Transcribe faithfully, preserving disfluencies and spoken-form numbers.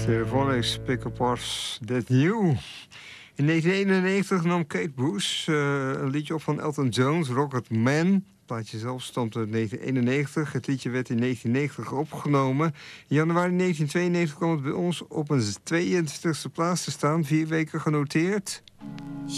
Telephonics, Pick Apart That New. In negentien eenennegentig nam Kate Bush uh, een liedje op van Elton John's, Rocket Man. Het plaatje zelf stamt uit negentien eenennegentig. Het liedje werd in negentien negentig opgenomen. In januari negentien tweeënnegentig kwam het bij ons op een tweeëntwintigste plaats te staan. Vier weken genoteerd.